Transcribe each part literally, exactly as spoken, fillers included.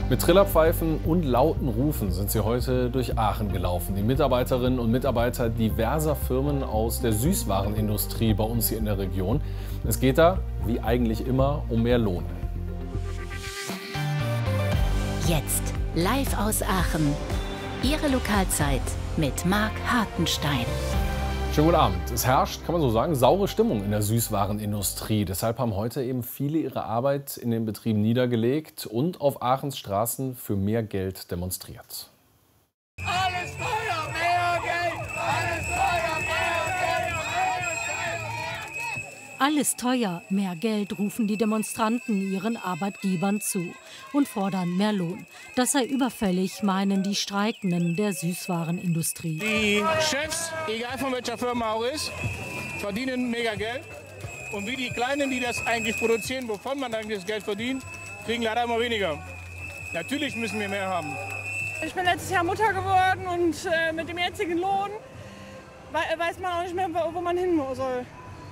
Mit Trillerpfeifen und lauten Rufen sind sie heute durch Aachen gelaufen. Die Mitarbeiterinnen und Mitarbeiter diverser Firmen aus der Süßwarenindustrie bei uns hier in der Region. Es geht da, wie eigentlich immer, um mehr Lohn. Jetzt live aus Aachen. Ihre Lokalzeit mit Marc Hartenstein. Schönen guten Abend. Es herrscht, kann man so sagen, saure Stimmung in der Süßwarenindustrie. Deshalb haben heute eben viele ihre Arbeit in den Betrieben niedergelegt und auf Aachens Straßen für mehr Geld demonstriert. Alles teuer, mehr Geld! Alles teuer, mehr Geld! Alles teuer, mehr Geld, rufen die Demonstranten ihren Arbeitgebern zu und fordern mehr Lohn. Das sei überfällig, meinen die Streikenden der Süßwarenindustrie. Die Chefs, egal von welcher Firma auch ist, verdienen mega Geld. Und wie die Kleinen, die das eigentlich produzieren, wovon man eigentlich das Geld verdient, kriegen leider immer weniger. Natürlich müssen wir mehr haben. Ich bin letztes Jahr Mutter geworden und äh, mit dem jetzigen Lohn weiß man auch nicht mehr, wo man hin soll.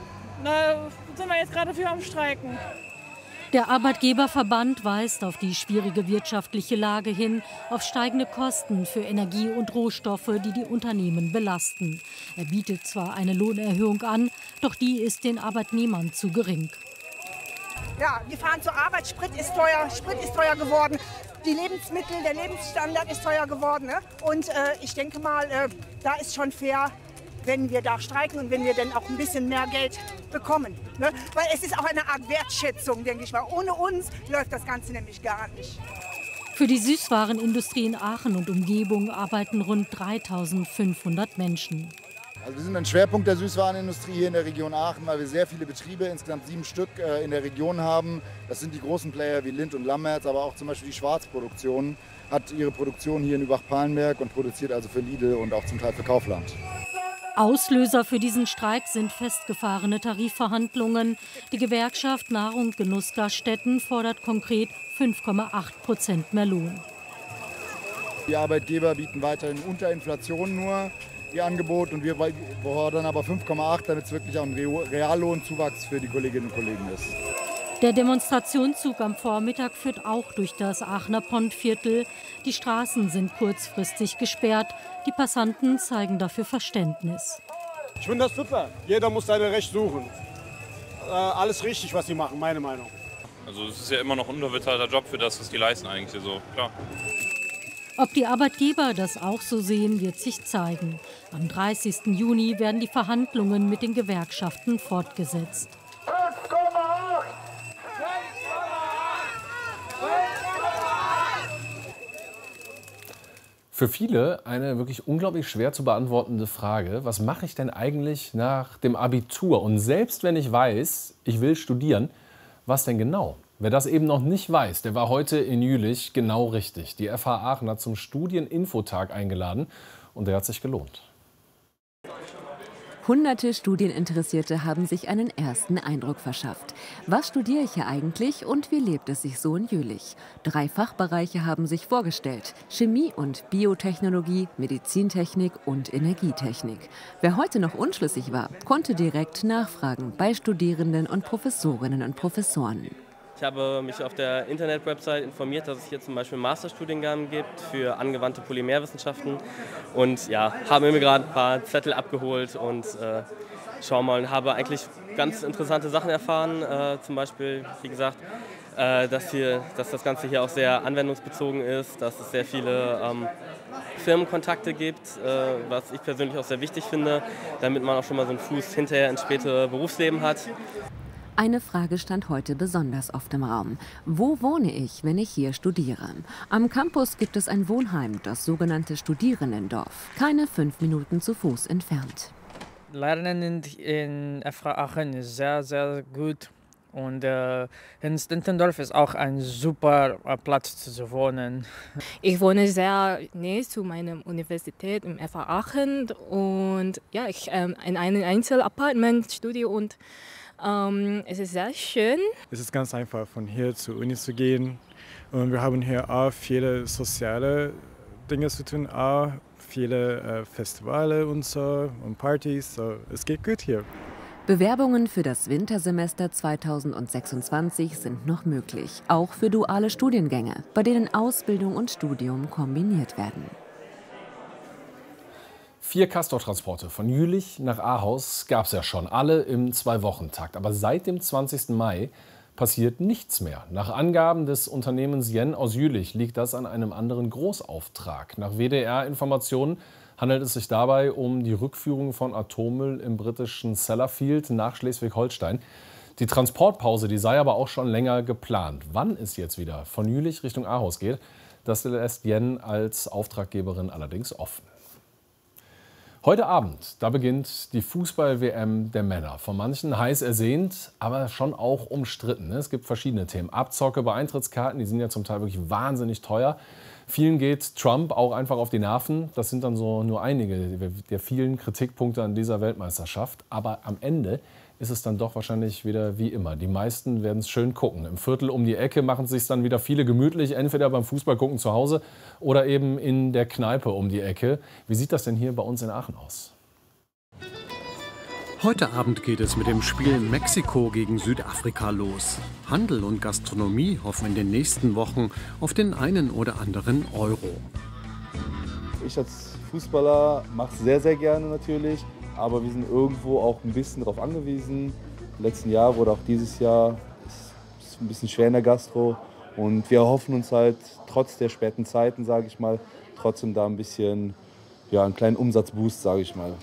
Da sind wir jetzt gerade für am Streiken. Der Arbeitgeberverband weist auf die schwierige wirtschaftliche Lage hin, auf steigende Kosten für Energie und Rohstoffe, die die Unternehmen belasten. Er bietet zwar eine Lohnerhöhung an, doch die ist den Arbeitnehmern zu gering. Ja, wir fahren zur Arbeit, Sprit ist teuer, Sprit ist teuer geworden. Die Lebensmittel, der Lebensstandard ist teuer geworden. Ne? Und äh, ich denke mal, äh, da ist schon fair, wenn wir da streiken und wenn wir dann auch ein bisschen mehr Geld bekommen. Ne? Weil es ist auch eine Art Wertschätzung, denke ich mal. Ohne uns läuft das Ganze nämlich gar nicht. Für die Süßwarenindustrie in Aachen und Umgebung arbeiten rund dreitausendfünfhundert Menschen. Also wir sind ein Schwerpunkt der Süßwarenindustrie hier in der Region Aachen, weil wir sehr viele Betriebe, insgesamt sieben Stück äh, in der Region haben. Das sind die großen Player wie Lindt und Lammerts, aber auch zum Beispiel die Schwarzproduktion hat ihre Produktion hier in Übach-Palenberg und produziert also für Lidl und auch zum Teil für Kaufland. Auslöser für diesen Streik sind festgefahrene Tarifverhandlungen. Die Gewerkschaft Nahrung Genussgaststätten fordert konkret fünf Komma acht Prozent mehr Lohn. Die Arbeitgeber bieten weiterhin unter Inflation nur ihr Angebot und wir fordern aber fünf Komma acht, damit es wirklich auch ein Reallohnzuwachs für die Kolleginnen und Kollegen ist. Der Demonstrationszug am Vormittag führt auch durch das Aachener Pontviertel. Die Straßen sind kurzfristig gesperrt. Die Passanten zeigen dafür Verständnis. Ich finde das super. Jeder muss sein Recht suchen. Äh, alles richtig, was sie machen, meine Meinung. Also es ist ja immer noch ein unterbezahlter Job für das, was die leisten eigentlich so, klar. Ob die Arbeitgeber das auch so sehen, wird sich zeigen. Am dreißigsten Juni werden die Verhandlungen mit den Gewerkschaften fortgesetzt. Für viele eine wirklich unglaublich schwer zu beantwortende Frage. Was mache ich denn eigentlich nach dem Abitur? Und selbst wenn ich weiß, ich will studieren, was denn genau? Wer das eben noch nicht weiß, der war heute in Jülich genau richtig. Die F H Aachen hat zum Studieninfotag eingeladen und der hat sich gelohnt. Hunderte Studieninteressierte haben sich einen ersten Eindruck verschafft. Was studiere ich hier eigentlich und wie lebt es sich so in Jülich? Drei Fachbereiche haben sich vorgestellt: Chemie und Biotechnologie, Medizintechnik und Energietechnik. Wer heute noch unschlüssig war, konnte direkt nachfragen bei Studierenden und Professorinnen und Professoren. Ich habe mich auf der Internet-Website informiert, dass es hier zum Beispiel einen Masterstudiengang gibt für angewandte Polymerwissenschaften. Und ja, habe mir gerade ein paar Zettel abgeholt und äh, schau mal, habe eigentlich ganz interessante Sachen erfahren. Äh, zum Beispiel, wie gesagt, äh, dass, hier, dass das Ganze hier auch sehr anwendungsbezogen ist, dass es sehr viele ähm, Firmenkontakte gibt, äh, was ich persönlich auch sehr wichtig finde, damit man auch schon mal so einen Fuß hinterher ins spätere Berufsleben hat. Eine Frage stand heute besonders oft im Raum. Wo wohne ich, wenn ich hier studiere? Am Campus gibt es ein Wohnheim, das sogenannte Studierendendorf, keine fünf Minuten zu Fuß entfernt. Lernen in, in F H Aachen ist sehr, sehr gut. Und äh, in Stintendorf ist auch ein super äh, Platz zu wohnen. Ich wohne sehr näher zu meiner Universität in F H Aachen und ja, ich ähm, in einem Einzelapartment studiere und ähm, es ist sehr schön. Es ist ganz einfach, von hier zur Uni zu gehen. Und wir haben hier auch viele soziale Dinge zu tun, auch viele äh, Festivale und so und Partys. So, es geht gut hier. Bewerbungen für das Wintersemester zweitausendsechsundzwanzig sind noch möglich, auch für duale Studiengänge, bei denen Ausbildung und Studium kombiniert werden. Vier Castortransporte von Jülich nach Ahaus gab es ja schon, alle im Zwei-Wochen-Takt. Aber seit dem zwanzigsten Mai passiert nichts mehr. Nach Angaben des Unternehmens Yen aus Jülich liegt das an einem anderen Großauftrag. Nach W D R-Informationen handelt es sich dabei um die Rückführung von Atommüll im britischen Sellafield nach Schleswig-Holstein. Die Transportpause, die sei aber auch schon länger geplant. Wann es jetzt wieder von Jülich Richtung Ahaus geht, das lässt Yen als Auftraggeberin allerdings offen. Heute Abend, da beginnt die Fußball-W M der Männer. Von manchen heiß ersehnt, aber schon auch umstritten. Es gibt verschiedene Themen. Abzocke bei Eintrittskarten, die sind ja zum Teil wirklich wahnsinnig teuer. Vielen geht Trump auch einfach auf die Nerven. Das sind dann so nur einige der vielen Kritikpunkte an dieser Weltmeisterschaft. Aber am Ende ist es dann doch wahrscheinlich wieder wie immer. Die meisten werden es schön gucken. Im Viertel um die Ecke machen es sich dann wieder viele gemütlich, entweder beim Fußball gucken zu Hause oder eben in der Kneipe um die Ecke. Wie sieht das denn hier bei uns in Aachen aus? Heute Abend geht es mit dem Spiel Mexiko gegen Südafrika los. Handel und Gastronomie hoffen in den nächsten Wochen auf den einen oder anderen Euro. Ich als Fußballer mache es sehr, sehr gerne natürlich, aber wir sind irgendwo auch ein bisschen darauf angewiesen. Letzten Jahr oder auch dieses Jahr ist es ein bisschen schwer in der Gastro und wir hoffen uns halt trotz der späten Zeiten, sage ich mal, trotzdem da ein bisschen, ja, einen kleinen Umsatzboost, sage ich mal.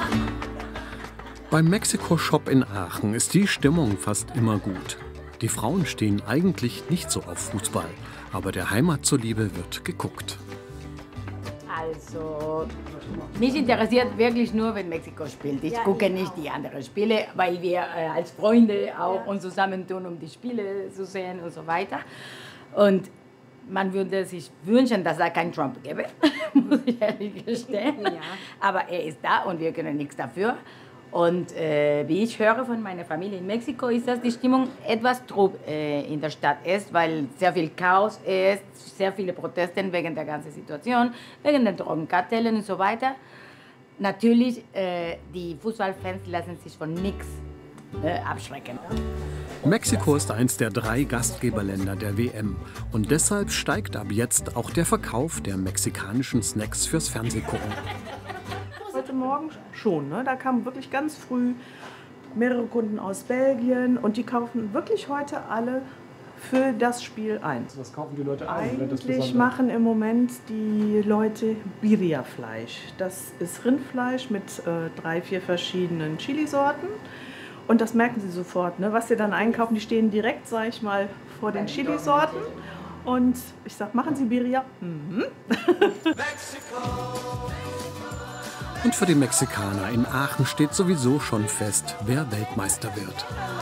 Beim Mexiko-Shop in Aachen ist die Stimmung fast immer gut. Die Frauen stehen eigentlich nicht so auf Fußball, aber der Heimat zuliebe wird geguckt. Also, mich interessiert wirklich nur, wenn Mexiko spielt. Ich ja, gucke nicht die anderen Spiele, weil wir äh, als Freunde auch ja. uns zusammentun, um die Spiele zu sehen und so weiter. Und man würde sich wünschen, dass es keinen Trump gäbe, muss ich ehrlich gestehen. Ja. Aber er ist da und wir können nichts dafür. Und äh, wie ich höre von meiner Familie in Mexiko, ist, dass die Stimmung etwas trüb äh, in der Stadt ist, weil sehr viel Chaos ist, sehr viele Proteste wegen der ganzen Situation, wegen den Drogenkartellen und so weiter. Natürlich, äh, die Fußballfans lassen sich von nichts äh, abschrecken. Mexiko ist eins der drei Gastgeberländer der W M. Und deshalb steigt ab jetzt auch der Verkauf der mexikanischen Snacks fürs Fernsehgucken. Heute Morgen schon, ne? Da kamen wirklich ganz früh mehrere Kunden aus Belgien und die kaufen wirklich heute alle für das Spiel ein. Was kaufen die Leute ein? Eigentlich machen im Moment die Leute Birria-Fleisch. Das ist Rindfleisch mit äh, drei, vier verschiedenen Chilisorten und das merken sie sofort, ne? Was sie dann einkaufen, die stehen direkt, sag ich mal, vor den Chilisorten und ich sag, machen Sie Birria? Mhm. Und für die Mexikaner in Aachen steht sowieso schon fest, wer Weltmeister wird.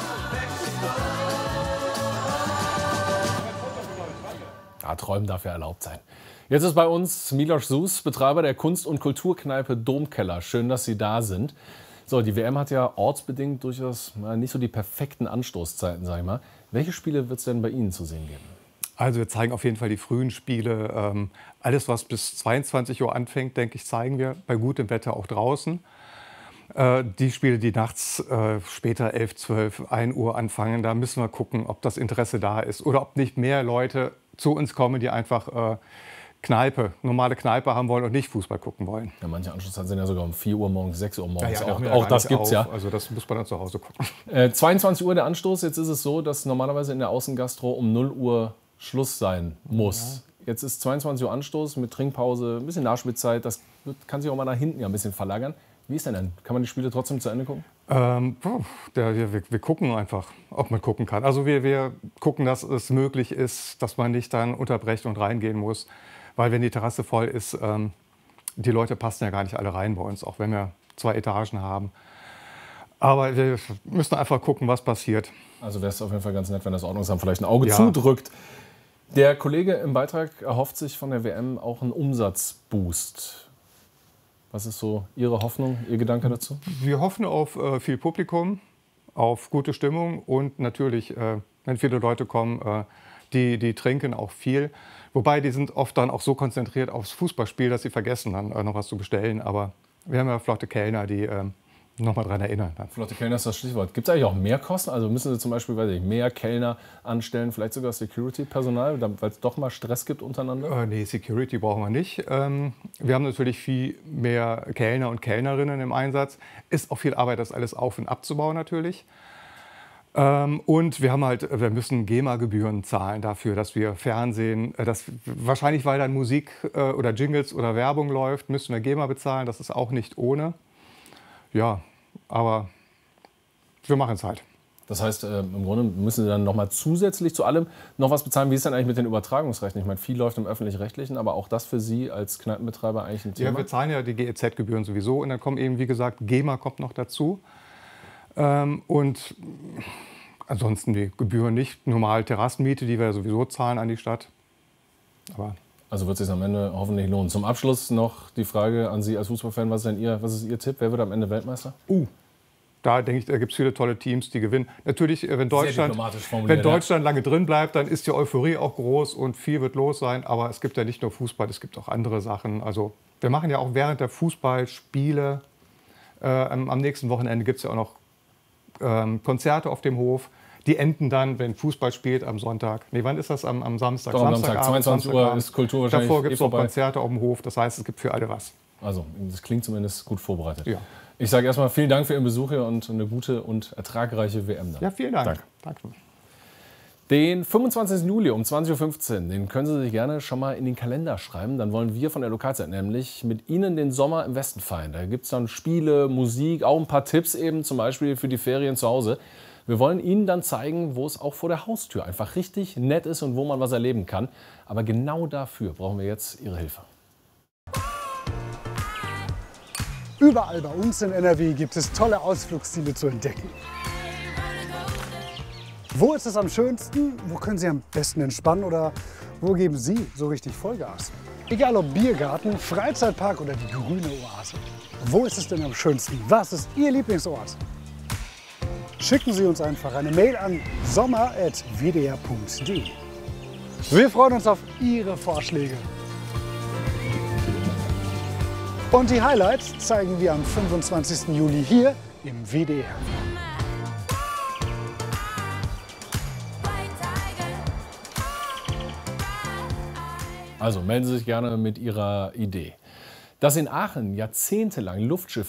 Ja, Träumen darf ja erlaubt sein. Jetzt ist bei uns Miloš Sus, Betreiber der Kunst- und Kulturkneipe Domkeller. Schön, dass Sie da sind. So, die W M hat ja ortsbedingt durchaus nicht so die perfekten Anstoßzeiten, sag ich mal. Welche Spiele wird es denn bei Ihnen zu sehen geben? Also wir zeigen auf jeden Fall die frühen Spiele. Ähm, alles, was bis zweiundzwanzig Uhr anfängt, denke ich, zeigen wir bei gutem Wetter auch draußen. Äh, die Spiele, die nachts äh, später elf, zwölf, ein Uhr anfangen, da müssen wir gucken, ob das Interesse da ist oder ob nicht mehr Leute zu uns kommen, die einfach äh, Kneipe, normale Kneipe haben wollen und nicht Fußball gucken wollen. Ja, manche Anschlusszeiten sind ja sogar um vier Uhr morgens, sechs Uhr morgens. Ja, ja, auch ja auch das gibt's ja. Also das muss man dann zu Hause gucken. Äh, zweiundzwanzig Uhr der Anstoß. Jetzt ist es so, dass normalerweise in der Außengastro um null Uhr Schluss sein muss. Ja. Jetzt ist zweiundzwanzig Uhr Anstoß mit Trinkpause, ein bisschen Nachspielzeit. Das kann sich auch mal nach hinten ja ein bisschen verlagern. Wie ist denn dann? Kann man die Spiele trotzdem zu Ende gucken? Ähm, der, wir, wir gucken einfach, ob man gucken kann. Also wir, wir gucken, dass es möglich ist, dass man nicht dann unterbrechen und reingehen muss. Weil wenn die Terrasse voll ist, ähm, die Leute passen ja gar nicht alle rein bei uns, auch wenn wir zwei Etagen haben. Aber wir müssen einfach gucken, was passiert. Also wäre es auf jeden Fall ganz nett, wenn das Ordnungsamt vielleicht ein Auge ja. zudrückt. Der Kollege im Beitrag erhofft sich von der W M auch einen Umsatzboost. Was ist so Ihre Hoffnung, Ihr Gedanke dazu? Wir hoffen auf äh, viel Publikum, auf gute Stimmung und natürlich, äh, wenn viele Leute kommen, äh, die, die trinken auch viel. Wobei, die sind oft dann auch so konzentriert aufs Fußballspiel, dass sie vergessen, dann äh, noch was zu bestellen. Aber wir haben ja flotte Kellner, die, äh, nochmal dran erinnern. Dann. Flotte Kellner ist das Stichwort. Gibt es eigentlich auch mehr Kosten? Also müssen Sie zum Beispiel, weiß ich, mehr Kellner anstellen, vielleicht sogar Security-Personal, weil es doch mal Stress gibt untereinander? Äh, nee, Security brauchen wir nicht. Ähm, wir haben natürlich viel mehr Kellner und Kellnerinnen im Einsatz. Ist auch viel Arbeit, das alles auf- und abzubauen natürlich. Ähm, und wir haben halt, wir müssen GEMA-Gebühren zahlen dafür, dass wir Fernsehen, äh, das, wahrscheinlich weil dann Musik äh, oder Jingles oder Werbung läuft, müssen wir GEMA bezahlen. Das ist auch nicht ohne. Ja, aber wir machen es halt. Das heißt, äh, im Grunde müssen Sie dann noch mal zusätzlich zu allem noch was bezahlen. Wie ist denn eigentlich mit den Übertragungsrechten? Ich meine, viel läuft im Öffentlich-Rechtlichen, aber auch das für Sie als Kneipenbetreiber eigentlich ein Thema? Ja, wir zahlen ja die G E Z-Gebühren sowieso und dann kommen eben, wie gesagt, GEMA kommt noch dazu. Ähm, und ansonsten die Gebühren nicht. Normal Terrassenmiete, die wir sowieso zahlen an die Stadt. Aber also wird es sich am Ende hoffentlich lohnen. Zum Abschluss noch die Frage an Sie als Fußballfan. Was ist denn Ihr, was ist Ihr Tipp? Wer wird am Ende Weltmeister? Uh, da denke ich, da gibt es viele tolle Teams, die gewinnen. Natürlich, wenn Deutschland, formuliert, wenn Deutschland lange drin bleibt, dann ist die Euphorie auch groß und viel wird los sein. Aber es gibt ja nicht nur Fußball, es gibt auch andere Sachen. Also wir machen ja auch während der Fußballspiele, äh, am, am nächsten Wochenende gibt es ja auch noch ähm, Konzerte auf dem Hof. Die enden dann, wenn Fußball spielt, am Sonntag. Nee, wann ist das? Am, am Samstag? Doch, am Samstag, zweiundzwanzig Uhr ist Kultur wahrscheinlich. Davor gibt es eh noch vorbei. Konzerte auf dem Hof. Das heißt, es gibt für alle was. Also, das klingt zumindest gut vorbereitet. Ja. Ich sage erstmal vielen Dank für Ihren Besuch hier und eine gute und ertragreiche W M dann. Ja, vielen Dank. Danke. Danke. Den fünfundzwanzigsten Juli um zwanzig Uhr fünfzehn, den können Sie sich gerne schon mal in den Kalender schreiben. Dann wollen wir von der Lokalzeit nämlich mit Ihnen den Sommer im Westen feiern. Da gibt es dann Spiele, Musik, auch ein paar Tipps eben, zum Beispiel für die Ferien zu Hause. Wir wollen Ihnen dann zeigen, wo es auch vor der Haustür einfach richtig nett ist und wo man was erleben kann. Aber genau dafür brauchen wir jetzt Ihre Hilfe. Überall bei uns in N R W gibt es tolle Ausflugsziele zu entdecken. Wo ist es am schönsten? Wo können Sie am besten entspannen? Oder wo geben Sie so richtig Vollgas? Egal ob Biergarten, Freizeitpark oder die grüne Oase. Wo ist es denn am schönsten? Was ist Ihr Lieblingsort? Schicken Sie uns einfach eine Mail an sommer at w d r punkt d e. Wir freuen uns auf Ihre Vorschläge. Und die Highlights zeigen wir am fünfundzwanzigsten Juli hier im W D R. Also melden Sie sich gerne mit Ihrer Idee. Dass in Aachen jahrzehntelang Luftschiffe